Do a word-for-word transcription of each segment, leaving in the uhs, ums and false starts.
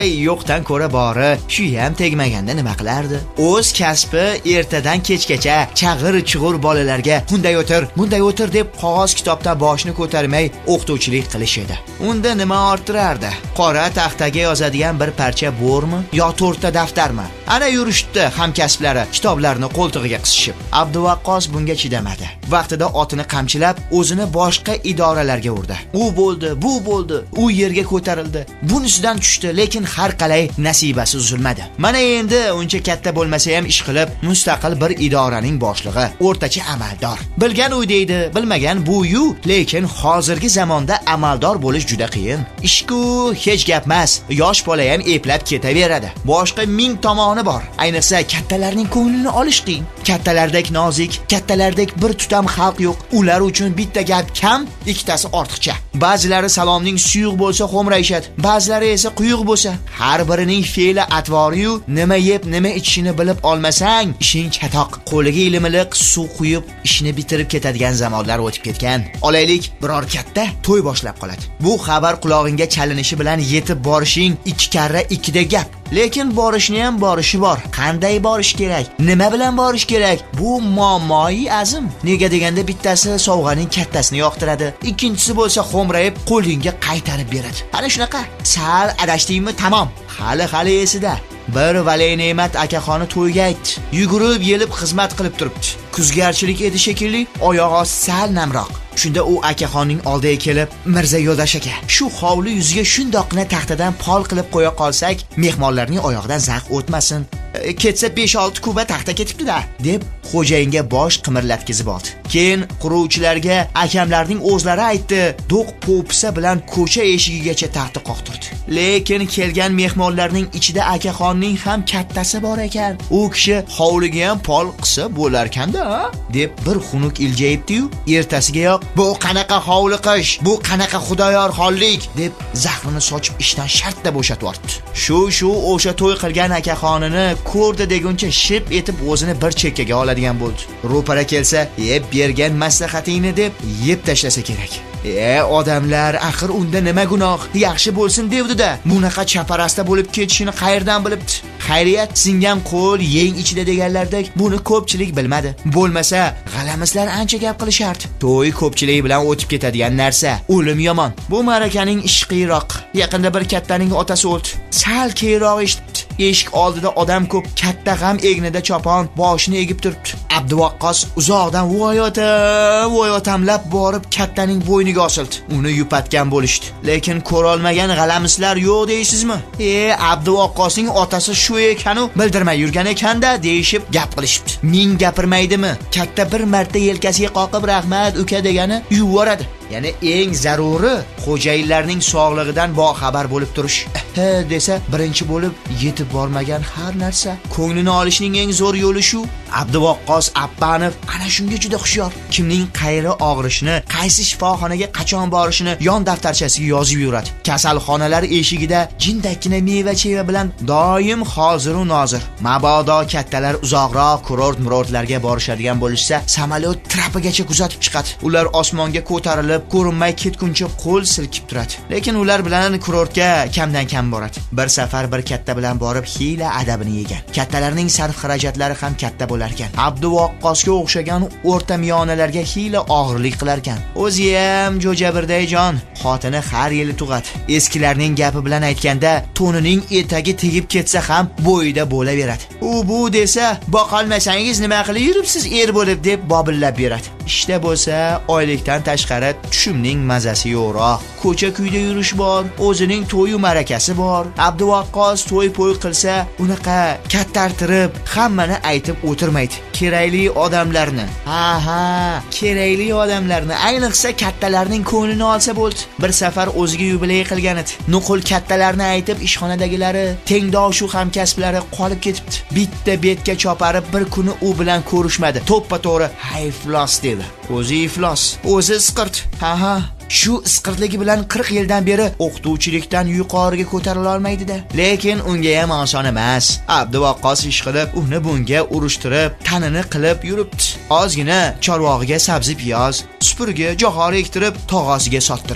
Yo'qdan ko'ra bori, shu ham tegmaganda nima qilardi? O'z kasbi ertadan kechgacha chag'ir-chug'ur bolalarga bunday o'tir, bunday o'tir deb qog'oz kitobdan boshini ko'tarmay o'qituvchilik qilish edi. Unda nima orttirardi? Qora taxtaga yozadigan bir parcha bo'rmi yo to'rtta daftarmi? Ana yurishdi hamkasblari kitoblarni qo'ltig'iga qisishib. Abduvaqqos bunga chidamadi. Vaqtida otini qamchilab, o'zini boshqa idoralarga urdi. U bo'ldi, bu bo'ldi, u yerga ko'tarildi. Bunisidan tushdi, lekin har qalay nasibasi uzilmadi. Mana endi uncha katta bo'lmasa ham ish qilib, mustaqil bir idoraning boshlig'i, o'rtacha amaldor. Bilgan uy deydi, bilmagan bu-yu, lekin hozirgi zamonda amaldor bo'lish juda qiyin. Ishku hech gapmas, yosh bola ham eplab ketaveradi. Boshqa ming tomoni bor. Ayniqsa kattalarning ko'nglini olish qiyin. Kattalardek nozik, kattalardek bir tutam xalq yo'q. Ular uchun bitta gap kam, ikkitasi ortiqcha. Ba'zilari salomning suyuq bo'lsa xo'mrayishadi, ba'zilari esa quyuq bo'lsa. Har birining fe'li atvori-yu, nima yeb, nima ichishini bilib olmasang, ishing chatoq. Qo'liga ilimiliq suv quyib, ishni bitirib ketadigan zamonlar o'tib ketgan. Olaylik, biror katta to'y boshlab qoladi. Bu xabar qulog'ingga chalinishi bilan yetib borishing ikki karra ikkida gap. Lekin borishni ham borishi bor. Qanday borish kerak? Nima bilan borish kerak? Bu muammoyi azim. Nega deganda bittasi sovg'aning kattasini yoqtiradi, ikkinchisi bo'lsa xo'mrayib qo'lingga qaytarib beradi. Ana shunaqa. Sal adashdingmi, tamom. Hali hali esida. Bir Valey Ne'mat akaxoni to'yga aytdi. Yugurib, yelib xizmat qilib turibdi. Kuzgarchilik edi shekilli, oyog'i sal namroq. Shunda u akaxonning oldiga kelib, "Mirza Yo'ldosh aka, shu hovli yuziga shundoqqina taxtadan pol qilib qo'ya qolsak, mehmonlarning oyog'idan zax o'tmasin. E, ketsa besh olti kuba taxta ketibdi-da", deb xo'jayinga bosh qimirlatkizib oldi. Keyin quruvchilarga akamlarning o'zlari aytdi, do'q popsa bilan ko'cha eshigigacha taxta qoqtirdi. Lekin kelgan mehmonlarning ichida akaxonning ham kattasi bor ekan. U kishi hovliga ham pol qilsa bo'larkanda, deb bir xunuk iljayibdi-yu, ertasiga "Bu qanaqa hovli qish, bu qanaqa xudoyorxonlik", deb zahrini sochib ishdan shartta bo'shatib yubordi. Shu shu o'sha to'y qilgan akaxonini ko'rdi deguncha ship etib o'zini bir chekkaga oladigan bo'ldi. Ro'para kelsa, "Yeb bergan maslahatingni" deb yeb tashlasa kerak. E odamlar, axir unda nima gunoh? Yaxshi bo'lsin devdi-da. Bunaqa chaparasta bo'lib ketishini qayerdan bilibdi? Xayriyat, singan qo'l yeng ichida deganlardek, buni ko'pchilik bilmadi. Bo'lmasa, g'alamislar ancha gap qilishardi. To'y ko'pchilik bilan o'tib ketadigan narsa, o'lim yomon. Bu marakaning ishi qiyroq. Yaqinda bir kattaning otasi o'ldi. Sal keyinroq eshitdi. Eshik oldida odam ko'p, katta g'am egnida chopon boshini egib turibdi. Abduvaqqos uzoqdan voyotam, voyotamlab borib kattaning bo'yniga osildi. Uni yupatgan bo'lishdi. Lekin ko'ra olmagan g'alamislar yo'q deysizmi? E, Abduvaqqosning otasi shu ekanu, bildirmay yurgan ekanda deyishib gap qilishibdi. Ming gapirmaydimi? Katta bir marta yelkasiga qoqib "Rahmat uka" degani yuvoradi. Ya'ni eng zaruri xo'jayinlarning sog'lig'idan boxabar bo'lib turish. He desa, birinchi bo'lib yetib bormagan har narsa. Ko'nglini olishning eng zo'r yo'li shu. Abduvaqqos Abbanov ana shunga juda xushyor. Kimning qayri og'rishini, qaysi shifoxonaga qachon borishini yon daftarchasiga yozib yuradi. Kasalxonalar eshigida jindakkina meva-cheva bilan doim hozir u nozir. Mabodo kattalar uzoqroq kurort-murortlarga borishadigan bo'lsa, samolyot trapigacha kuzatib chiqadi. Ular osmonga ko'tarilib, ko'rinmay ketguncha qo'l silkib turadi. Lekin ular bilan kurortga kamdan kam boradi. Bir safar bir katta bilan borib hiyla adabini yegan. Kattalarning sarf-xarajatlari ham katta bo'lar ekan. Abduvaqqosga o'xshagan o'rta miyonalarga hiyla og'irlik qilar ekan. O'zi ham jo'jabirday jon, xotini har yili tug'at. Eskilarning gapi bilan aytganda, to'nining etagi tegib ketsa ham bo'yida bo'laveradi. U bu desa, boqolmasangiz nima qilib yuribsiz er bo'lib deb bobillab beradi. Ishda bo'lsa, oylikdan tashqari tushumning mazasi yo'qroq. Ko'cha-kuyda yurish bor, o'zining to'yi marakasi bor. Abduvaqqos to'y-po'y qilsa, unaqa kattartirib, hammani aytib o'tirmaydi. Kerakli odamlarni, ha ha, kerakli odamlarni, ayniqsa kattalarning ko'nglini olsa bo'ldi. Bir safar o'ziga yubiley qilgan edi. Nuqul kattalarni aytib, ishxonadagilari, tengdoshu hamkasblari qolib ketibdi. Bitta betga choparib bir kuni u bilan ko'rishmadi. To'ppa-to'g'ri "Hay iflos" dedi. O'zi iflos, o'zi isqirt. Ha ha. Shu isqirtligi bilan qirq yildan beri o'qituvchilikdan yuqoriga ko'tarila olmaydi-da. Lekin unga ham oson emas. Abduvaqqos ish qilib, uni bunga urushtirib, tanini qilib yuribdi. Ozgina chorvog'iga sabzi piyoz, supurgi, jo'xori ektirib, tog'asiga sottiradi.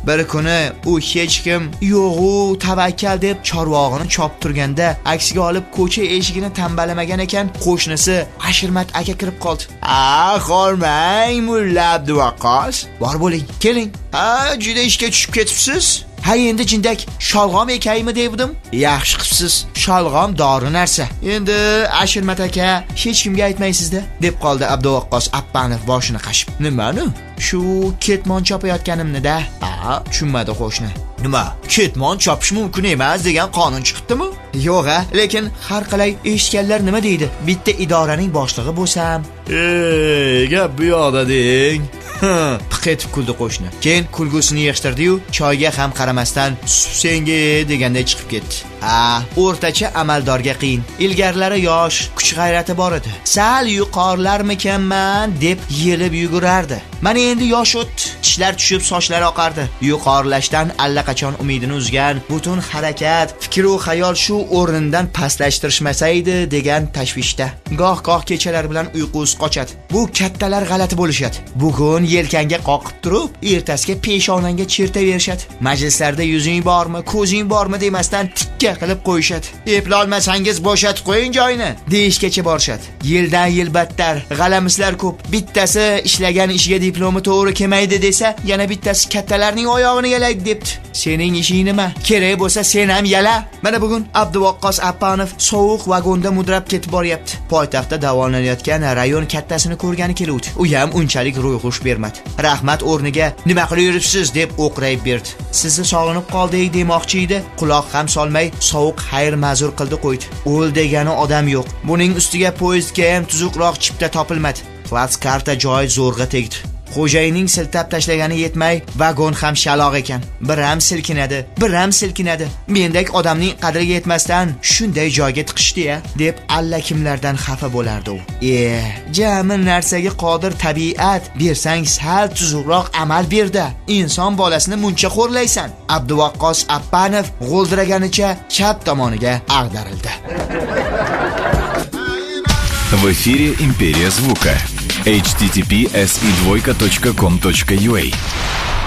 Bir kuni u hech kim yo'g'u tavakkal deb chorvog'ini chopib turganda aksiga olib ko'cha eshigini tambalamagan ekan, qo'shnisi Ashirmat aka kirib qoldi. "A, qolmang, mulla Abduvaqqos. Bor bo'ling, keling. Ha, juda ishga tushib ketibsiz. Ha, endi jindak sholg'om ekaymi devdim. Yaxshi qilibsiz. Sholg'om dori narsa. Endi Ashirmat aka hech kimga aytmaysiz-da", deb qoldi Abduvaqqos Appanov boshini qashib. "Nimani? Shu ketmon chopayotganimni-da." "Ha, tushunmadi qo'shni. Nima? Ketmon chopish mumkin emas degan qonun chiqibdimi?" "Yo'q-a, lekin har qalay eshitganlar nima deydi? Bitta idoraning boshlig'i bo'lsam." "Ey, gap bu yoqda deng." Piq etib kuldi qo'shni. Keyin kulgusini yig'ishtirdi-yu, choyga ham qaramasdan "Senga" deganday chiqib ketdi. "A, o'rtacha amaldorga qiyin. Ilgarilari yosh, kuch g'ayrati bor edi. Sal yuqorilarmikanman deb yelib yugurardi. Mana endi yosh o'tdi, tishlar tushib, sochlari oqardi. Yuqorilashdan allaqachon umidini uzgan, butun harakat, fikr va xayol shu o'rnidan pastlashtirishmasaydi degan tashvishda. Goh-goh kechalar bilan uyqusi qochadi. Bu kattalar g'alati bo'lishadi. Bugun yelkanga qoqib turib, ertasiga peshonangga chertaverishadi. Majlislarda yuzing bormi, ko'zing bormi demasdan tikka qilib qo'yishadi. "Epla olmasangiz bo'shatib qo'ying joyini" deyishgacha borishadi. Yildan yil battar, g'alamislar ko'p. Bittasi ishlagan ishiga diplomi to'g'ri kelmaydi desa, yana bittasi kattalarning oyog'ini yalaydi debdi. "Sening ishing nima? Kerak bo'lsa sen ham yala." Mana bugun Abduvaqqos Appanov sovuq vagonda mudrab ketib boryapti. Poytaxtda davolanayotgan rayon kattasini ko'rgani keluvdi. U ham unchalik ro'yxush bermadi. "Rahmat o'rniga nima qilib yuribsiz?" deb o'qrayib berdi. "Sizni sog'inib qoldik" demoqchi edi, quloq ham solmay sovuq xayr ma'zur qildi qo'ydi. "O'l degani odam yo'q. Buning ustiga poyezdga ham tuzukroq chipta topilmadi. Platskarta joy zo'rg'a tegdi. Xo'jayining siltab tashlagani yetmay, vagon ham shaloq ekan. Bir ham silkinadi, bir ham silkinadi. Mendek odamning qadriga yetmasdan shunday joyga tiqishdi-ya", deb alla kimlardan xafa bo'lardi u. "E, jami narsaga qodir tabiat, bersang sal tuzukroq amal berdi. Inson bolasini muncha xo'rlaysan." Abduvaqqos Appanov g'o'ldiraganicha chap tomoniga ag'darildi. В эфире «Империя звука». эйч ти ти пи эс и двойка точка ком точка ю а